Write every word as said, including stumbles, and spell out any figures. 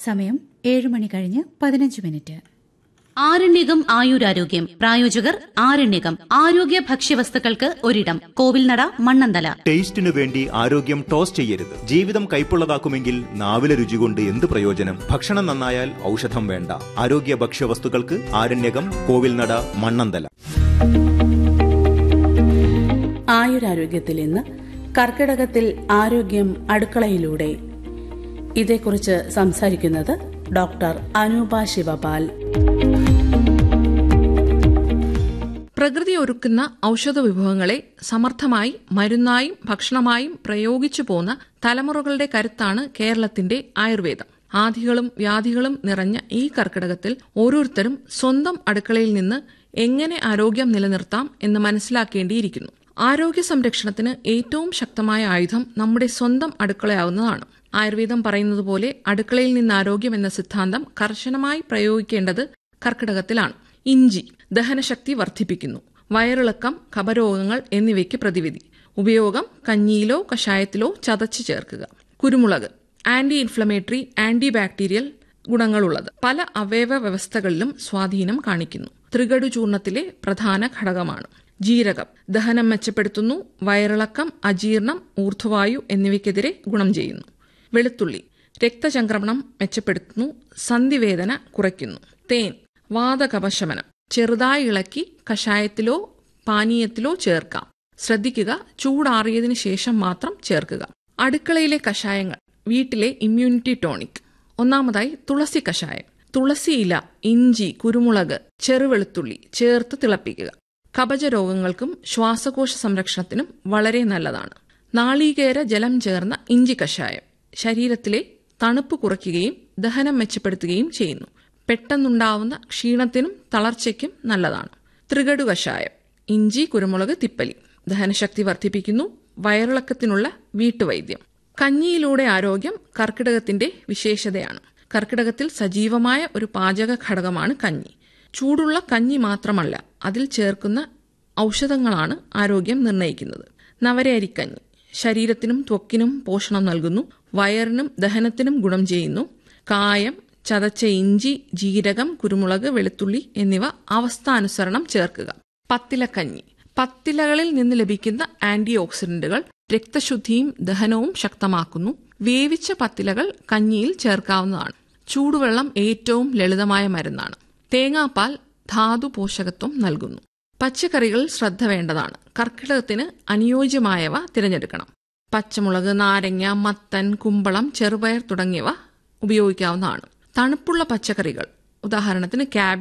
സമയം ഏഴ് മണി കഴിഞ്ഞ് പതിനഞ്ച് മിനിറ്റ്. ആരണ്യകം ആയുരാരോഗ്യം പ്രായോജകർ ആരണ്യകം ആരോഗ്യ ഭക്ഷ്യവസ്തുക്കൾക്ക് ഒരിടം കോവിൽനട മണ്ണന്തല. ടേസ്റ്റിനു വേണ്ടി ആരോഗ്യം ടോസ് ചെയ്യരുത്. ജീവിതം കൈപ്പുള്ളതാക്കുമെങ്കിൽ നാവിലെ രുചി കൊണ്ട് എന്ത് പ്രയോജനം? ഭക്ഷണം നന്നായാൽ ഔഷധം വേണ്ട. ആരോഗ്യ ഭക്ഷ്യവസ്തുക്കൾക്ക് ആരണ്യകം കോവിൽനട മണ്ണന്തല. ആയുരാരോഗ്യത്തിൽ ഇന്ന് കർക്കിടകത്തിൽ ആരോഗ്യം അടുക്കളയിലൂടെ. ഇതേക്കുറിച്ച് സംസാരിക്കുന്നത് ഡോക്ടർ അനൂപ ശിവപാൽ. പ്രകൃതി ഒരുക്കുന്ന ഔഷധ വിഭവങ്ങളെ സമർത്ഥമായി മരുന്നായും ഭക്ഷണമായും പ്രയോഗിച്ചു പോന്ന തലമുറകളുടെ കരുത്താണ് കേരളത്തിന്റെ ആയുർവേദം. ആധികളും വ്യാധികളും നിറഞ്ഞ ഈ കർക്കിടകത്തിൽ ഓരോരുത്തരും സ്വന്തം അടുക്കളയിൽ നിന്ന് എങ്ങനെ ആരോഗ്യം നിലനിർത്താം എന്ന് മനസ്സിലാക്കേണ്ടിയിരിക്കുന്നു. ആരോഗ്യ സംരക്ഷണത്തിന് ഏറ്റവും ശക്തമായ ആയുധം നമ്മുടെ സ്വന്തം അടുക്കളയാവുന്നതാണ്. ആയുർവേദം പറയുന്നത് പോലെ അടുക്കളയിൽ നിന്ന് ആരോഗ്യം എന്ന സിദ്ധാന്തം കർശനമായി പ്രയോഗിക്കേണ്ടത് കർക്കിടകത്തിലാണ്. ഇഞ്ചി ദഹനശക്തി വർദ്ധിപ്പിക്കുന്നു. വയറിളക്കം, കഫരോഗങ്ങൾ എന്നിവയ്ക്ക് പ്രതിവിധി. ഉപയോഗം കഞ്ഞിയിലോ കഷായത്തിലോ ചതച്ച് ചേർക്കുക. കുരുമുളക് ആന്റി ഇൻഫ്ലമേറ്ററി, ആന്റി ബാക്ടീരിയൽ ഗുണങ്ങളുള്ളത്. പല അവയവ വ്യവസ്ഥകളിലും സ്വാധീനം കാണിക്കുന്നു. ത്രികടു ചൂർണത്തിലെ പ്രധാന ഘടകമാണ്. ജീരകം ദഹനം മെച്ചപ്പെടുത്തുന്നു. വയറിളക്കം, അജീർണം, ഊർധ്വവായു എന്നിവയ്ക്കെതിരെ ഗുണം ചെയ്യുന്നു. വെളുത്തുള്ളി രക്തചംക്രമണം മെച്ചപ്പെടുത്തുന്നു. സന്ധിവേദന കുറയ്ക്കുന്നു. തേൻ വാതകപശമനം. ചെറുതായി ഇളക്കി കഷായത്തിലോ പാനീയത്തിലോ ചേർക്കാം. ശ്രദ്ധിക്കുക, ചൂടാറിയതിനു ശേഷം മാത്രം ചേർക്കുക. അടുക്കളയിലെ കഷായങ്ങൾ വീട്ടിലെ ഇമ്മ്യൂണിറ്റി ടോണിക്. ഒന്നാമതായി തുളസി കഷായം. തുളസി ഇല, ഇഞ്ചി, കുരുമുളക്, ചെറുവെളുത്തുള്ളി ചേർത്ത് തിളപ്പിക്കുക. കഫജരോഗങ്ങൾക്കും ശ്വാസകോശ സംരക്ഷണത്തിനും വളരെ നല്ലതാണ്. നാളികേര ജലം ചേർന്ന ഇഞ്ചി കഷായം ശരീരത്തിലെ തണുപ്പ് കുറയ്ക്കുകയും ദഹനം മെച്ചപ്പെടുത്തുകയും ചെയ്യുന്നു. പെട്ടെന്നുണ്ടാവുന്ന ക്ഷീണത്തിനും തളർച്ചയ്ക്കും നല്ലതാണ്. ത്രികടു കഷായം ഇഞ്ചി, കുരുമുളക്, തിപ്പലി ദഹനശക്തി വർദ്ധിപ്പിക്കുന്നു. വയറിളക്കത്തിനുള്ള വീട്ടുവൈദ്യം. കഞ്ഞിയിലൂടെ ആരോഗ്യം കർക്കിടകത്തിന്റെ വിശേഷതയാണ്. കർക്കിടകത്തിൽ സജീവമായ ഒരു പാചക ഘടകമാണ് കഞ്ഞി. ചൂടുള്ള കഞ്ഞി മാത്രമല്ല, അതിൽ ചേർക്കുന്ന ഔഷധങ്ങളാണ് ആരോഗ്യം നിർണ്ണയിക്കുന്നത്. നവരയരിക്കഞ്ഞി ശരീരത്തിനും ത്വക്കിനും പോഷണം നൽകുന്നു. വയറിനും ദഹനത്തിനും ഗുണം ചെയ്യുന്നു. കായം, ചതച്ച ഇഞ്ചി, ജീരകം, കുരുമുളക്, വെളുത്തുള്ളി എന്നിവ അവസ്ഥാനുസരണം ചേർക്കുക. പത്തിലക്കഞ്ഞി പത്തിലകളിൽ നിന്ന് ലഭിക്കുന്ന ആന്റി ഓക്സിഡന്റുകൾ രക്തശുദ്ധിയും ദഹനവും ശക്തമാക്കുന്നു. വേവിച്ച പത്തിലകൾ കഞ്ഞിയിൽ ചേർക്കാവുന്നതാണ്. ചൂടുവെള്ളം ഏറ്റവും ലളിതമായ മരുന്നാണ്. തേങ്ങാപ്പാൽ ധാതു പോഷകത്വം നൽകുന്നു. പച്ചക്കറികളിൽ ശ്രദ്ധ വേണ്ടതാണ്. കർക്കിടകത്തിന് അനുയോജ്യമായവ തിരഞ്ഞെടുക്കണം. പച്ചമുളക്, നാരങ്ങ, മത്തൻ, കുമ്പളം, ചെറുപയർ തുടങ്ങിയവ ഉപയോഗിക്കാവുന്നതാണ്. തണുപ്പുള്ള പച്ചക്കറികൾ ഉദാഹരണത്തിന് ക്യാബേജ്